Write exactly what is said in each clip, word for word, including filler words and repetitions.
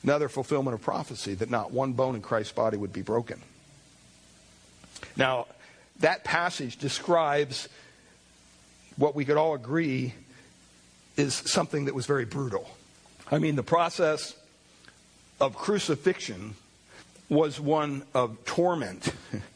Another fulfillment of prophecy, that not one bone in Christ's body would be broken. Now, that passage describes what we could all agree is something that was very brutal. I mean, the process of crucifixion was one of torment.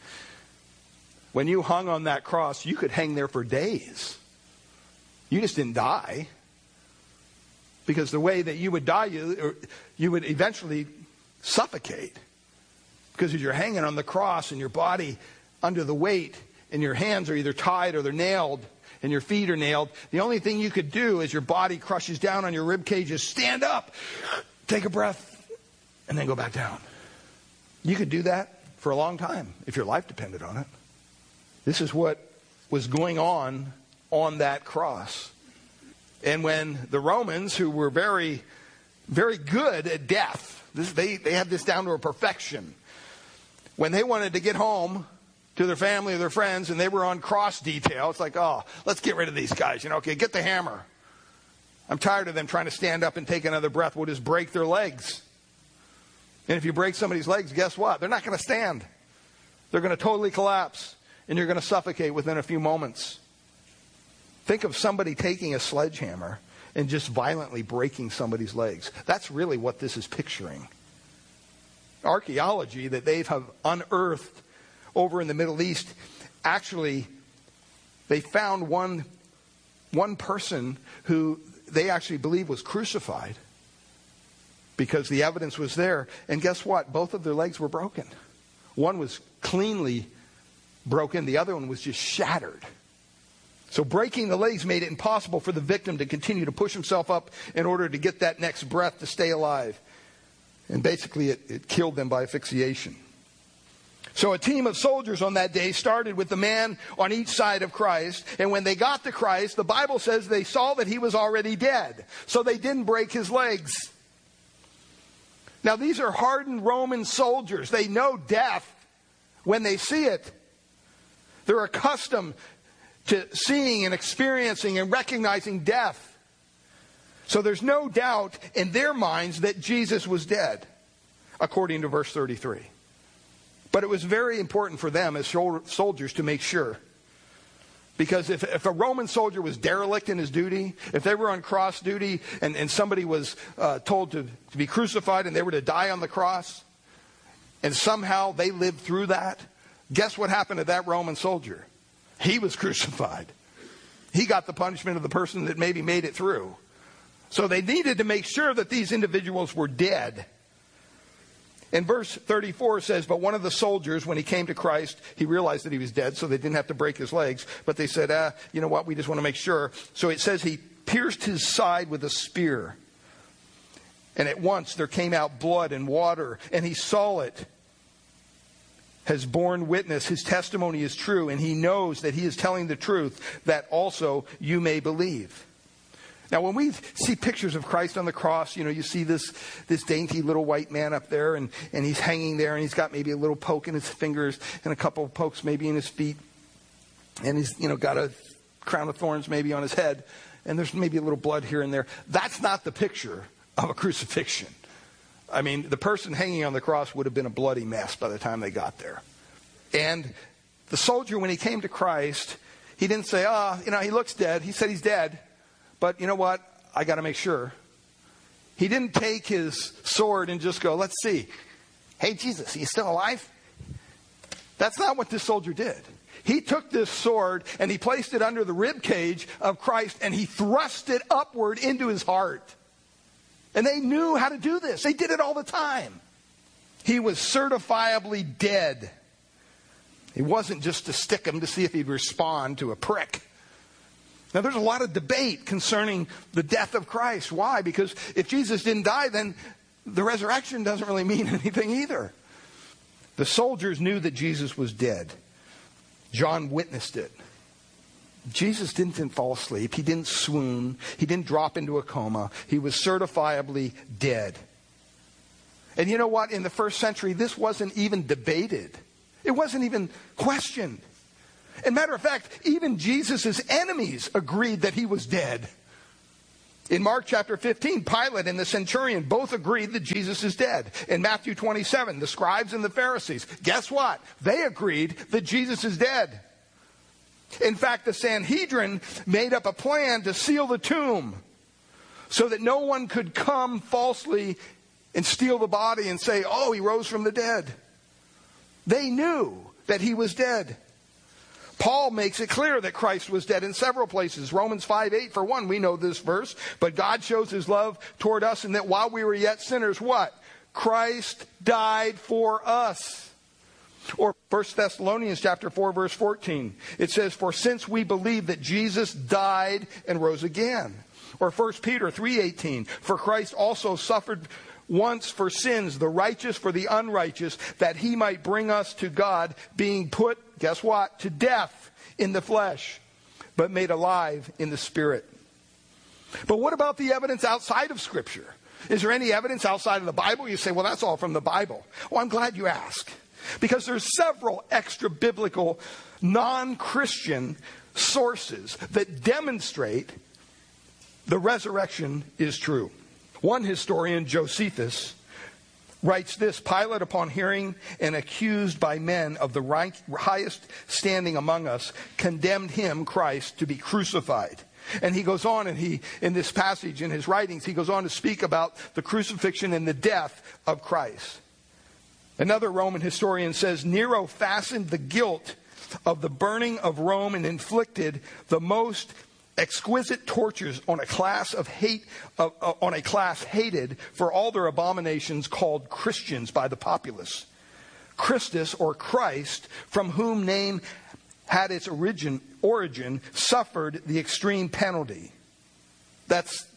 When you hung on that cross, you could hang there for days. You just didn't die. Because the way that you would die, you, you would eventually suffocate. Because as you're hanging on the cross and your body under the weight, and your hands are either tied or they're nailed, and your feet are nailed, the only thing you could do as your body crushes down on your rib cage is stand up, take a breath, and then go back down. You could do that for a long time if your life depended on it. This is what was going on on that cross. And when the Romans, who were very, very good at death, this, they, they had this down to a perfection. When they wanted to get home to their family or their friends and they were on cross detail, it's like, oh, let's get rid of these guys. You know, okay, get the hammer. I'm tired of them trying to stand up and take another breath. We'll just break their legs. And if you break somebody's legs, guess what? They're not going to stand. They're going to totally collapse, and you're going to suffocate within a few moments. Think of somebody taking a sledgehammer and just violently breaking somebody's legs. That's really what this is picturing. Archaeology that they have unearthed over in the Middle East, actually, they found one, one person who they actually believe was crucified because the evidence was there. And guess what? Both of their legs were broken. One was cleanly broken. The other one was just shattered. So breaking the legs made it impossible for the victim to continue to push himself up in order to get that next breath to stay alive. And basically it, it killed them by asphyxiation. So a team of soldiers on that day started with the man on each side of Christ. And when they got to Christ, the Bible says they saw that he was already dead. So they didn't break his legs. Now these are hardened Roman soldiers. They know death when they see it. They're accustomed to seeing and experiencing and recognizing death. So there's no doubt in their minds that Jesus was dead, according to verse thirty-three. But it was very important for them as soldiers to make sure. Because if, if a Roman soldier was derelict in his duty, if they were on cross duty and, and somebody was uh, told to, to be crucified and they were to die on the cross, and somehow they lived through that, guess what happened to that Roman soldier? He was crucified. He got the punishment of the person that maybe made it through. So they needed to make sure that these individuals were dead. And verse thirty-four says, but one of the soldiers, when he came to Christ, he realized that he was dead, so they didn't have to break his legs. But they said, ah, you know what, we just want to make sure. So it says he pierced his side with a spear. And at once there came out blood and water, and he saw it. Has borne witness, his testimony is true, and he knows that he is telling the truth, that also you may believe. Now, when we see pictures of Christ on the cross, you know, you see this this dainty little white man up there, and, and he's hanging there, and he's got maybe a little poke in his fingers, and a couple of pokes maybe in his feet, and he's, you know, got a crown of thorns maybe on his head, and there's maybe a little blood here and there. That's not the picture of a crucifixion. I mean, the person hanging on the cross would have been a bloody mess by the time they got there. And the soldier, when he came to Christ, he didn't say, ah, oh, you know, he looks dead. He said he's dead. But you know what? I got to make sure. He didn't take his sword and just go, let's see. Hey, Jesus, are you still alive? That's not what this soldier did. He took this sword and he placed it under the rib cage of Christ and he thrust it upward into his heart. And they knew how to do this. They did it all the time. He was certifiably dead. It wasn't just to stick him to see if he'd respond to a prick. Now, there's a lot of debate concerning the death of Christ. Why? Because if Jesus didn't die, then the resurrection doesn't really mean anything either. The soldiers knew that Jesus was dead. John witnessed it. Jesus didn't, didn't fall asleep. He didn't swoon. He didn't drop into a coma. He was certifiably dead. And you know what? In the first century, this wasn't even debated. It wasn't even questioned. As a matter of fact, even Jesus' enemies agreed that he was dead. In Mark chapter fifteen, Pilate and the centurion both agreed that Jesus is dead. In Matthew twenty-seven, the scribes and the Pharisees, guess what? They agreed that Jesus is dead. In fact, the Sanhedrin made up a plan to seal the tomb so that no one could come falsely and steal the body and say, oh, he rose from the dead. They knew that he was dead. Paul makes it clear that Christ was dead in several places. Romans five eight, for one, we know this verse. But God shows his love toward us in that while we were yet sinners, what? Christ died for us. Or First Thessalonians chapter four, verse fourteen. It says, for since we believe that Jesus died and rose again. Or First Peter three eighteen, for Christ also suffered once for sins, the righteous for the unrighteous, that he might bring us to God, being put, guess what, to death in the flesh, but made alive in the spirit. But what about the evidence outside of Scripture? Is there any evidence outside of the Bible? You say, well, that's all from the Bible. Well, I'm glad you ask. Because there's several extra-biblical, non-Christian sources that demonstrate the resurrection is true. One historian, Josephus, writes this: Pilate, upon hearing and accused by men of the rank, highest standing among us, condemned him, Christ, to be crucified. And he goes on, and he, in this passage, in his writings, he goes on to speak about the crucifixion and the death of Christ. Another Roman historian says, Nero fastened the guilt of the burning of Rome and inflicted the most exquisite tortures on a class of hate, uh, uh, on a class hated for all their abominations, called Christians by the populace. Christus, or Christ, from whom name had its origin, origin, suffered the extreme penalty. That's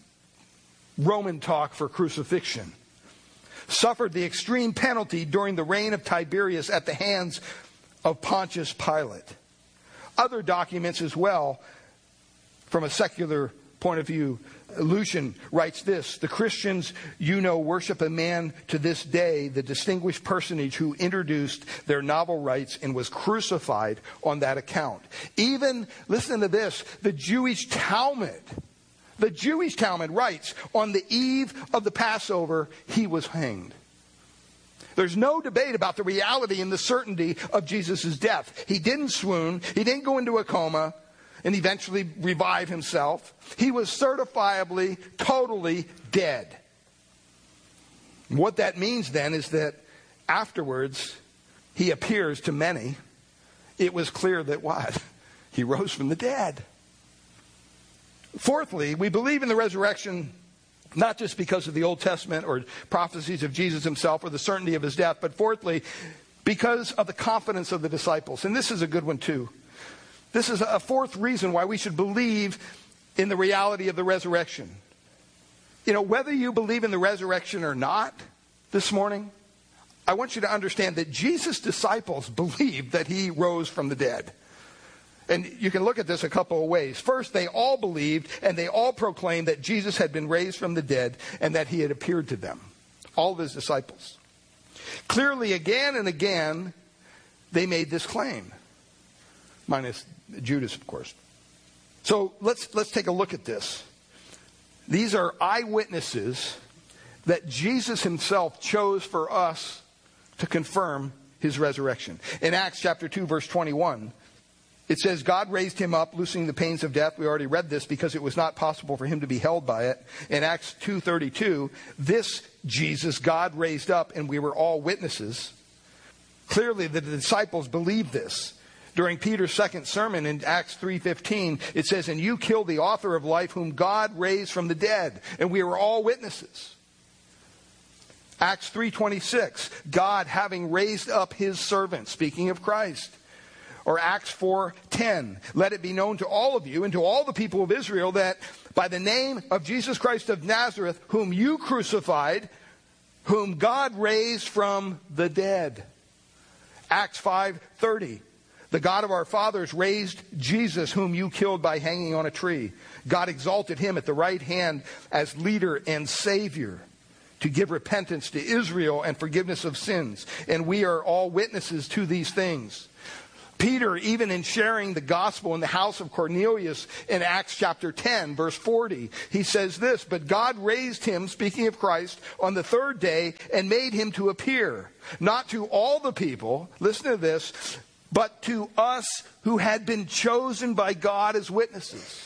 Roman talk for crucifixion. Suffered the extreme penalty during the reign of Tiberius at the hands of Pontius Pilate. Other documents as well, from a secular point of view, Lucian writes this: the Christians, you know, worship a man to this day, the distinguished personage who introduced their novel rites and was crucified on that account. Even, listen to this, the Jewish Talmud, the Jewish Talmud writes, on the eve of the Passover, he was hanged. There's no debate about the reality and the certainty of Jesus' death. He didn't swoon, he didn't go into a coma and eventually revive himself. He was certifiably, totally dead. What that means then is that afterwards, he appears to many. It was clear that what? He rose from the dead. Fourthly, we believe in the resurrection not just because of the Old Testament or prophecies of Jesus himself or the certainty of his death, but fourthly, because of the confidence of the disciples. And this is a good one too. This is a fourth reason why we should believe in the reality of the resurrection. You know, whether you believe in the resurrection or not this morning, I want you to understand that Jesus' disciples believed that he rose from the dead. And you can look at this a couple of ways. First, they all believed and they all proclaimed that Jesus had been raised from the dead and that he had appeared to them. All of his disciples. Clearly, again and again, they made this claim. Minus Judas, of course. So let's let's take a look at this. These are eyewitnesses that Jesus himself chose for us to confirm his resurrection. In Acts chapter two, verse twenty-one, it says, God raised him up, loosening the pains of death. We already read this because it was not possible for him to be held by it. In Acts two thirty-two, this Jesus God raised up, and we were all witnesses. Clearly, the disciples believed this. During Peter's second sermon in Acts three fifteen, it says, and you killed the author of life, whom God raised from the dead. And we were all witnesses. Acts three twenty-six, God having raised up his servant, speaking of Christ. Or Acts four ten, let it be known to all of you and to all the people of Israel that by the name of Jesus Christ of Nazareth, whom you crucified, whom God raised from the dead. Acts five thirty, the God of our fathers raised Jesus, whom you killed by hanging on a tree. God exalted him at the right hand as leader and savior to give repentance to Israel and forgiveness of sins. And we are all witnesses to these things. Peter, even in sharing the gospel in the house of Cornelius in Acts chapter ten, verse forty, he says this, "But God raised him," speaking of Christ, "on the third day and made him to appear, not to all the people," listen to this, "but to us who had been chosen by God as witnesses,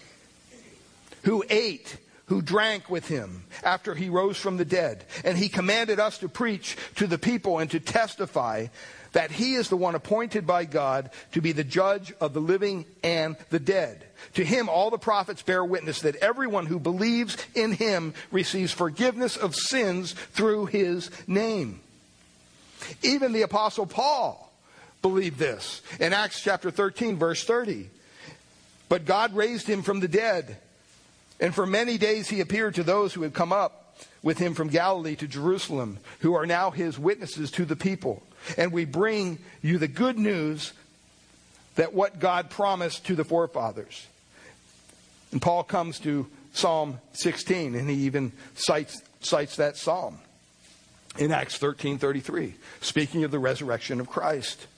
who ate, who drank with him after he rose from the dead. And he commanded us to preach to the people and to testify that he is the one appointed by God to be the judge of the living and the dead. To him all the prophets bear witness that everyone who believes in him receives forgiveness of sins through his name." Even the Apostle Paul believed this. In Acts chapter thirteen, verse thirty, "But God raised him from the dead, and for many days he appeared to those who had come up with him from Galilee to Jerusalem, who are now his witnesses to the people. And we bring you the good news that what God promised to the forefathers." And Paul comes to Psalm sixteen, and he even cites, cites that psalm in Acts thirteen thirty-three, speaking of the resurrection of Christ.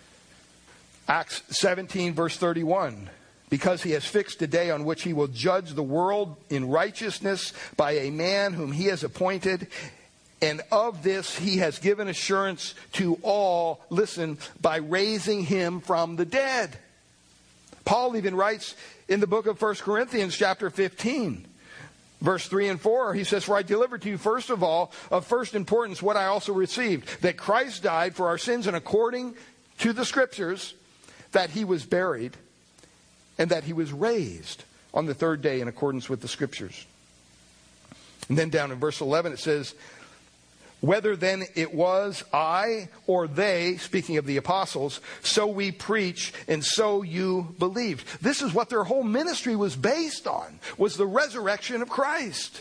Acts seventeen, verse thirty-one, "Because he has fixed a day on which he will judge the world in righteousness by a man whom he has appointed. And of this he has given assurance to all," listen, "by raising him from the dead." Paul even writes in the book of First Corinthians chapter fifteen, verse three and four, he says, "For I delivered to you first of all, of first importance, what I also received, that Christ died for our sins, and according to the Scriptures, that he was buried, and that he was raised on the third day in accordance with the Scriptures." And then down in verse eleven it says, "Whether then it was I or they," speaking of the apostles, "so we preach, and so you believed." This is what their whole ministry was based on, was the resurrection of Christ.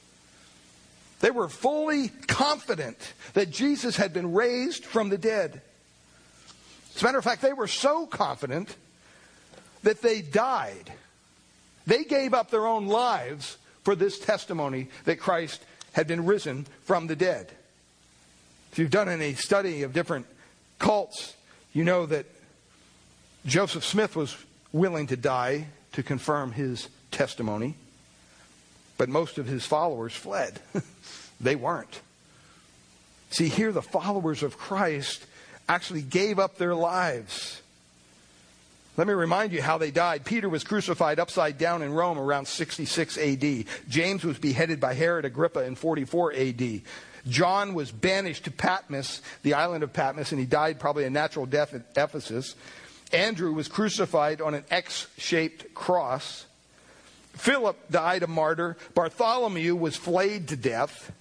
They were fully confident that Jesus had been raised from the dead. As a matter of fact, they were so confident that they died. They gave up their own lives for this testimony that Christ had been risen from the dead. If you've done any study of different cults, you know that Joseph Smith was willing to die to confirm his testimony, but most of his followers fled. They weren't. See, here the followers of Christ actually gave up their lives. Let me remind you how they died. Peter was crucified upside down in Rome around sixty-six A D. James was beheaded by Herod Agrippa in forty-four A D. John was banished to Patmos, the island of Patmos, and he died probably a natural death at Ephesus. Andrew was crucified on an X-shaped cross. Philip died a martyr. Bartholomew was flayed to death.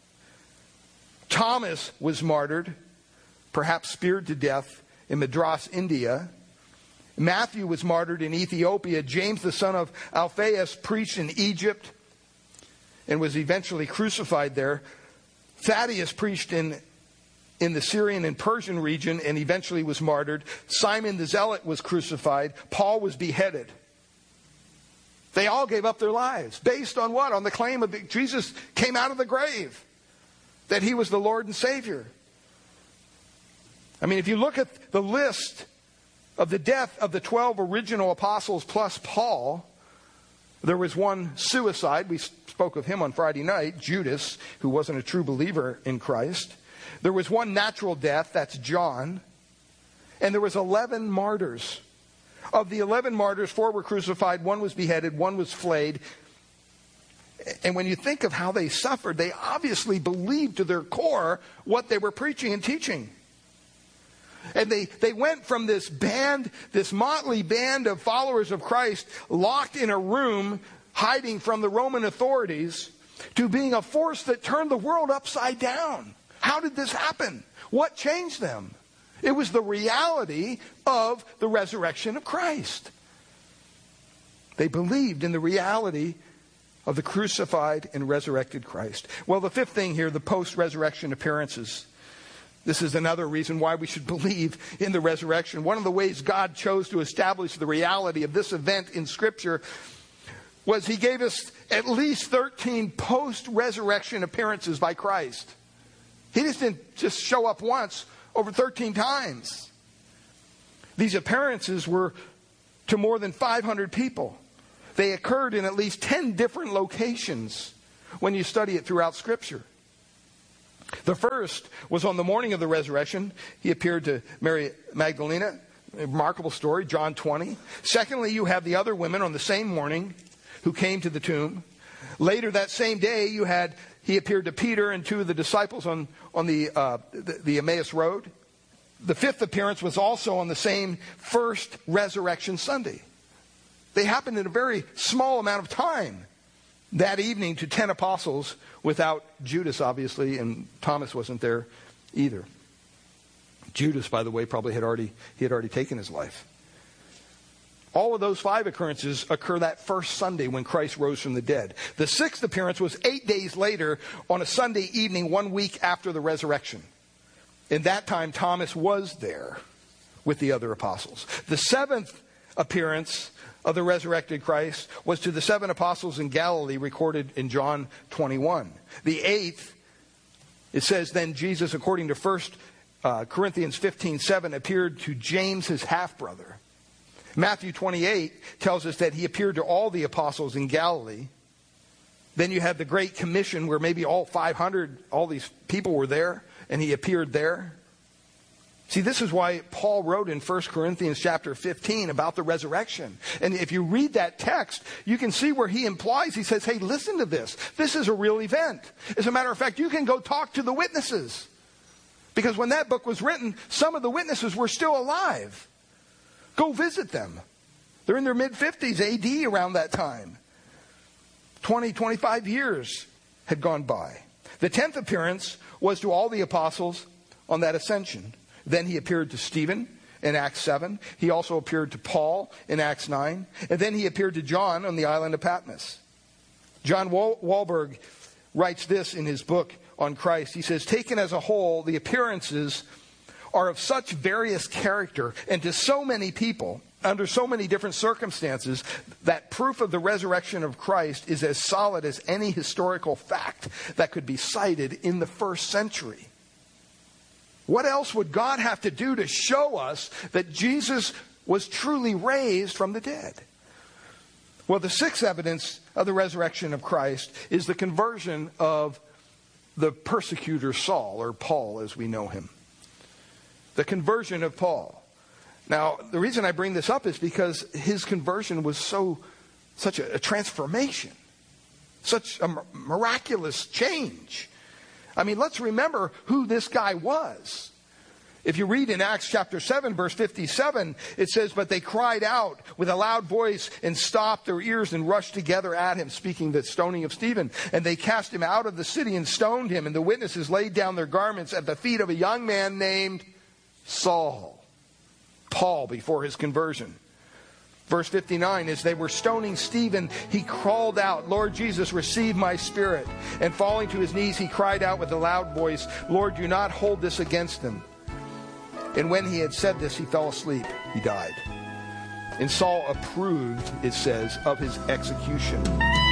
Thomas was martyred, perhaps speared to death in Madras, India. Matthew was martyred in Ethiopia. James, the son of Alphaeus, preached in Egypt and was eventually crucified there. Thaddeus preached in, in the Syrian and Persian region and eventually was martyred. Simon the Zealot was crucified. Paul was beheaded. They all gave up their lives. Based on what? On the claim of Jesus came out of the grave, that he was the Lord and Savior. I mean, if you look at the list of the death of the twelve original apostles plus Paul, there was one suicide. We spoke of him on Friday night, Judas, who wasn't a true believer in Christ. There was one natural death, that's John. And there was eleven martyrs. Of the eleven martyrs, four were crucified, one was beheaded, one was flayed. And when you think of how they suffered, they obviously believed to their core what they were preaching and teaching. And they, they went from this band, this motley band of followers of Christ, locked in a room, hiding from the Roman authorities, to being a force that turned the world upside down. How did this happen? What changed them? It was the reality of the resurrection of Christ. They believed in the reality of the crucified and resurrected Christ. Well, the fifth thing here, the post-resurrection appearances. This is another reason why we should believe in the resurrection. One of the ways God chose to establish the reality of this event in Scripture was he gave us at least thirteen post-resurrection appearances by Christ. He just didn't just show up once, over thirteen times. These appearances were to more than five hundred people. They occurred in at least ten different locations when you study it throughout Scripture. The first was on the morning of the resurrection. He appeared to Mary Magdalene. A remarkable story, John twenty. Secondly, you have the other women on the same morning who came to the tomb. Later that same day, you had he appeared to Peter and two of the disciples on, on the, uh, the, the Emmaus Road. The fifth appearance was also on the same first resurrection Sunday. They happened in a very small amount of time that evening to ten apostles, without Judas, obviously, and Thomas wasn't there either. Judas, by the way, probably had already he had already taken his life. All of those five occurrences occur that first Sunday when Christ rose from the dead. The sixth appearance was eight days later on a Sunday evening, one week after the resurrection. In that time, Thomas was there with the other apostles. The seventh appearance of the resurrected Christ was to the seven apostles in Galilee, recorded in John twenty-one. The eighth, it says, then Jesus, according to First uh, Corinthians fifteen seven, appeared to James, his half-brother. Matthew twenty-eight tells us that he appeared to all the apostles in Galilee. Then you have the Great Commission, where maybe all five hundred, all these people were there, and he appeared there. See, this is why Paul wrote in First Corinthians chapter fifteen about the resurrection. And if you read that text, you can see where he implies, he says, hey, listen to this. This is a real event. As a matter of fact, you can go talk to the witnesses. Because when that book was written, some of the witnesses were still alive. Go visit them. They're in their mid-fifties A D around that time. twenty, twenty-five years had gone by. The tenth appearance was to all the apostles on that ascension. Then he appeared to Stephen in Acts seven. He also appeared to Paul in Acts nine. And then he appeared to John on the island of Patmos. John Wal- Wahlberg writes this in his book on Christ. He says, taken as a whole, the appearances are of such various character and to so many people, under so many different circumstances, that proof of the resurrection of Christ is as solid as any historical fact that could be cited in the first century. What else would God have to do to show us that Jesus was truly raised from the dead? Well, the sixth evidence of the resurrection of Christ is the conversion of the persecutor Saul, or Paul as we know him. The conversion of Paul. Now, the reason I bring this up is because his conversion was so, such a, a transformation, such a miraculous change. I mean, let's remember who this guy was. If you read in Acts chapter seven, verse fifty-seven, it says, but they cried out with a loud voice and stopped their ears and rushed together at him, speaking the stoning of Stephen. And they cast him out of the city and stoned him. And the witnesses laid down their garments at the feet of a young man named Saul. Paul before his conversion. Verse fifty-nine, as they were stoning Stephen, he crawled out, Lord Jesus, receive my spirit. And falling to his knees, he cried out with a loud voice, Lord, do not hold this against them. And when he had said this, he fell asleep. He died. And Saul approved, it says, of his execution.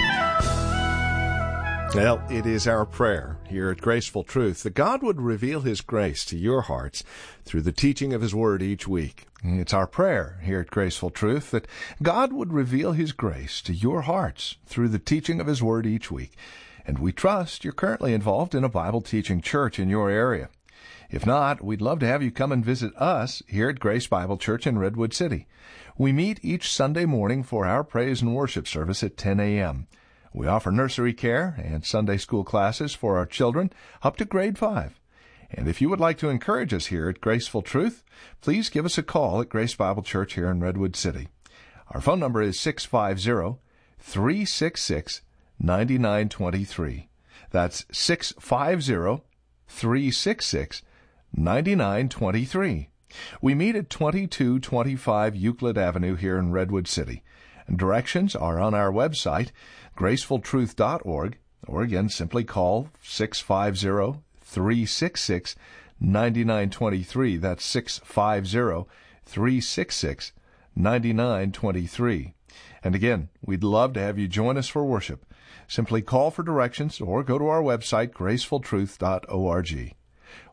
Well, it is our prayer here at Graceful Truth that God would reveal his grace to your hearts through the teaching of his word each week. It's our prayer here at Graceful Truth that God would reveal his grace to your hearts through the teaching of his word each week. And we trust you're currently involved in a Bible teaching church in your area. If not, we'd love to have you come and visit us here at Grace Bible Church in Redwood City. We meet each Sunday morning for our praise and worship service at ten a.m. We offer nursery care and Sunday school classes for our children up to grade five. And if you would like to encourage us here at Graceful Truth, please give us a call at Grace Bible Church here in Redwood City. Our phone number is six five zero, three six six, nine nine two three. That's six five zero, three six six, nine nine two three. We meet at twenty-two twenty-five Euclid Avenue here in Redwood City. And directions are on our website, graceful truth dot org, or again, simply call six five zero, three six six, nine nine two three. That's six five zero, three six six, nine nine two three. And again, we'd love to have you join us for worship. Simply call for directions or go to our website, graceful truth dot org.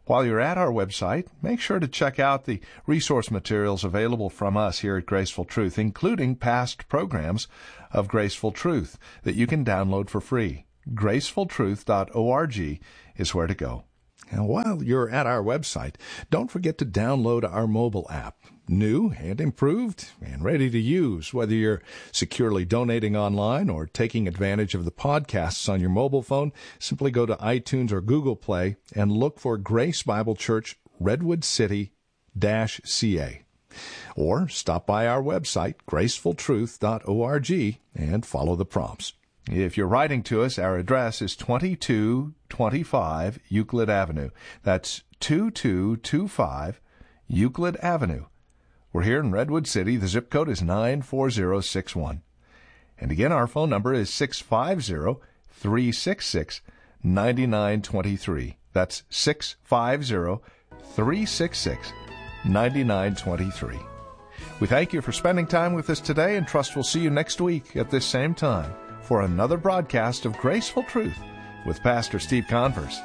While you're at our website, make sure to check out the resource materials available from us here at Graceful Truth, including past programs of Graceful Truth that you can download for free. graceful truth dot org is where to go. And while you're at our website, don't forget to download our mobile app. New and improved and ready to use, whether you're securely donating online or taking advantage of the podcasts on your mobile phone. Simply go to iTunes or Google Play and look for Grace Bible Church Redwood City C A. Or stop by our website, graceful truth dot org, and follow the prompts. If you're writing to us, our address is twenty-two twenty-five Euclid Avenue. That's twenty-two twenty-five Euclid Avenue. We're here in Redwood City. The zip code is nine four zero six one. And again, our phone number is six five zero, three six six, nine nine two three. That's six five zero, three six six, nine nine two three. We thank you for spending time with us today and trust we'll see you next week at this same time for another broadcast of Graceful Truth with Pastor Steve Converse.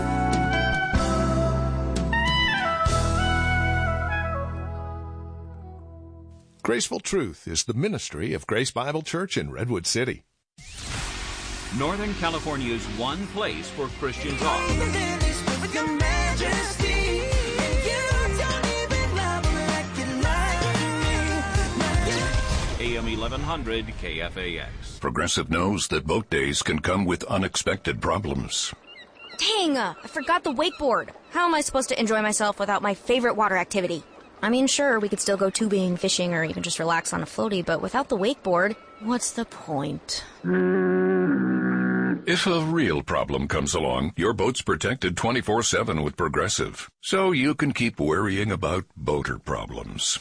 Graceful Truth is the ministry of Grace Bible Church in Redwood City. Northern California's one place for Christian talk. A M eleven hundred K F A X. Progressive knows that boat days can come with unexpected problems. Dang, uh, I forgot the wakeboard. How am I supposed to enjoy myself without my favorite water activity? I mean, sure, we could still go tubing, fishing, or even just relax on a floaty, but without the wakeboard, what's the point? If a real problem comes along, your boat's protected twenty-four seven with Progressive, so you can keep worrying about boater problems.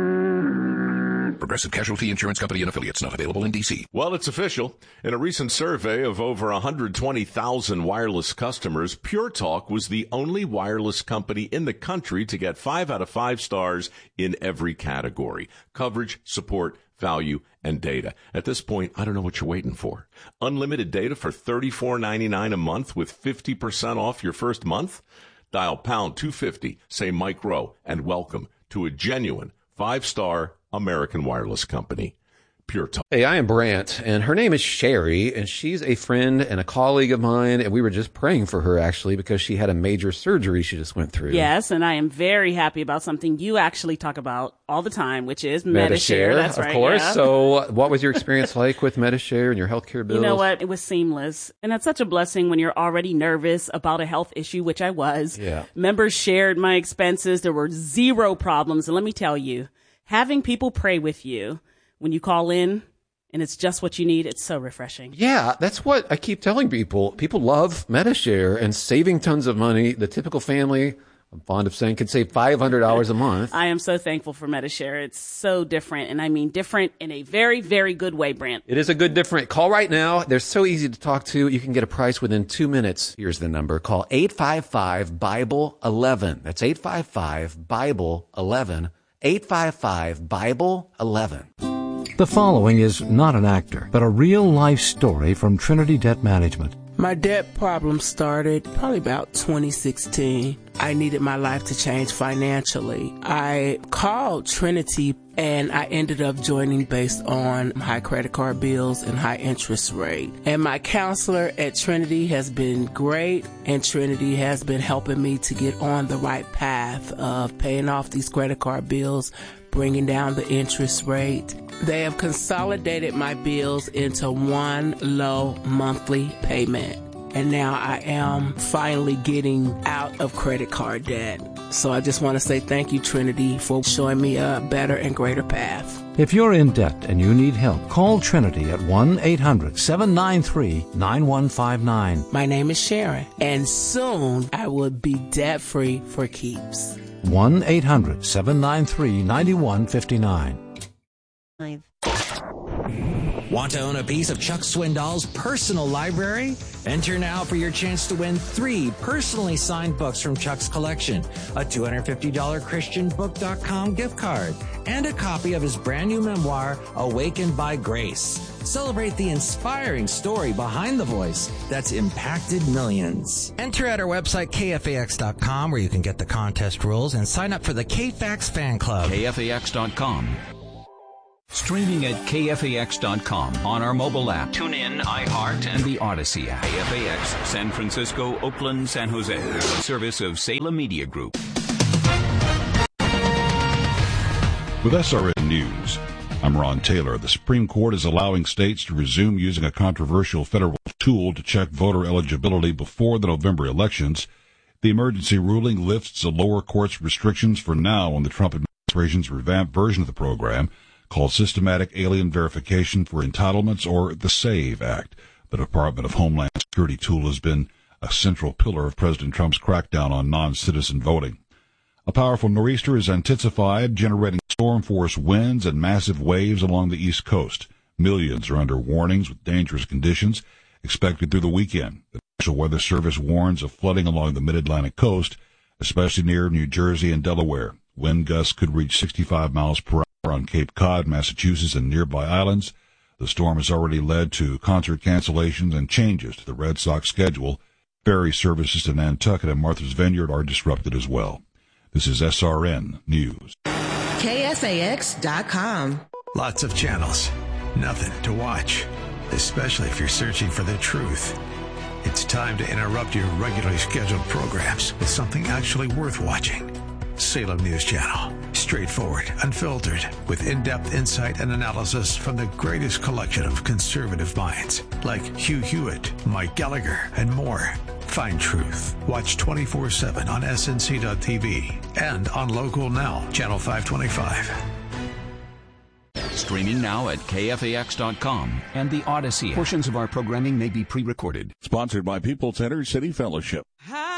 Progressive Casualty Insurance Company and affiliates, not available in D C. Well, it's official. In a recent survey of over one hundred twenty thousand wireless customers, Pure Talk was the only wireless company in the country to get five out of five stars in every category: coverage, support, value, and data. At this point, I don't know what you're waiting for. Unlimited data for thirty-four ninety-nine a month with fifty percent off your first month? Dial pound two fifty, say Mike Rowe, and welcome to a genuine five-star American wireless company, Pure Talk. Hey, I am Brant, and her name is Sherry, and she's a friend and a colleague of mine, and we were just praying for her, actually, because she had a major surgery she just went through. Yes, and I am very happy about something you actually talk about all the time, which is Medi-Share. Medi-Share. That's of right, course. yeah. So what was your experience like with Medi-Share and your healthcare bills? You know what? It was seamless. And that's such a blessing when you're already nervous about a health issue, which I was. Yeah. Members shared my expenses. There were zero problems. And let me tell you, having people pray with you when you call in and it's just what you need, it's so refreshing. Yeah, that's what I keep telling people. People love Medi-Share and saving tons of money. The typical family, I'm fond of saying, could save five hundred dollars a month. I am so thankful for Medi-Share. It's so different, and I mean different in a very, very good way, Brant. It is a good different. Call right now. They're so easy to talk to. You can get a price within two minutes. Here's the number. Call eight five five, Bible eleven. That's eight five five, Bible eleven. eight five five, Bible eleven. The following is not an actor, but a real-life story from Trinity Debt Management. My debt problem started probably about twenty sixteen. I needed my life to change financially. I called Trinity and I ended up joining based on high credit card bills and high interest rate. And my counselor at Trinity has been great, and Trinity has been helping me to get on the right path of paying off these credit card bills, bringing down the interest rate. They have consolidated my bills into one low monthly payment. And now I am finally getting out of credit card debt. So I just want to say thank you, Trinity, for showing me a better and greater path. If you're in debt and you need help, call Trinity at one eight hundred, seven nine three, nine one five nine. My name is Sharon, and soon I will be debt-free for keeps. one eight hundred, seven nine three, nine one five nine. Want to own a piece of Chuck Swindoll's personal library? Enter now for your chance to win three personally signed books from Chuck's collection, a two hundred fifty dollars Christian Book dot com gift card, and a copy of his brand new memoir, Awakened by Grace. Celebrate the inspiring story behind the voice that's impacted millions. Enter at our website, K F A X dot com, where you can get the contest rules and sign up for the K F A X fan club. K F A X dot com. Streaming at K F A X dot com on our mobile app, TuneIn, iHeart, and the Odyssey app. K F A X, San Francisco, Oakland, San Jose. A service of Salem Media Group. With S R N News, I'm Ron Taylor. The Supreme Court is allowing states to resume using a controversial federal tool to check voter eligibility before the November elections. The emergency ruling lifts the lower court's restrictions for now on the Trump administration's revamped version of the program, called Systematic Alien Verification for Entitlements, or the SAVE Act. The Department of Homeland Security tool has been a central pillar of President Trump's crackdown on non-citizen voting. A powerful nor'easter is intensified, generating storm-force winds and massive waves along the East Coast. Millions are under warnings with dangerous conditions expected through the weekend. The National Weather Service warns of flooding along the mid-Atlantic coast, especially near New Jersey and Delaware. Wind gusts could reach sixty-five miles per hour on Cape Cod, Massachusetts, and nearby islands. The storm has already led to concert cancellations and changes to the Red Sox schedule. Ferry services to Nantucket and Martha's Vineyard are disrupted as well. This is S R N News. K F A X dot com. Lots of channels. Nothing to watch, especially if you're searching for the truth. It's time to interrupt your regularly scheduled programs with something actually worth watching. Salem News Channel. Straightforward, unfiltered, with in-depth insight and analysis from the greatest collection of conservative minds like Hugh Hewitt, Mike Gallagher, and more. Find truth. Watch twenty-four seven on S N C dot T V and on Local Now, Channel five twenty-five. Streaming now at K F A X dot com and the Odyssey. Portions of our programming may be pre-recorded. Sponsored by People Center City Fellowship. How